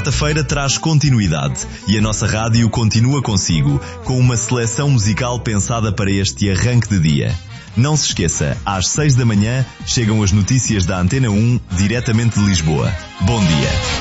quarta-feira traz continuidade e a nossa rádio continua consigo, com uma seleção musical pensada para este arranque de dia. Não se esqueça, às 6 da manhã chegam as notícias da Antena 1, diretamente de Lisboa. Bom dia.